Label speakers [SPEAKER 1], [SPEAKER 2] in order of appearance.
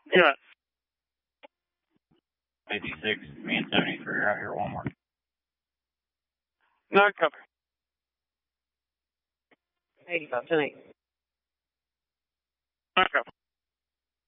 [SPEAKER 1] Yeah.
[SPEAKER 2] 56, me and 73 are out here at Walmart.
[SPEAKER 1] Not cover.
[SPEAKER 3] 85 tonight.
[SPEAKER 1] Not cover.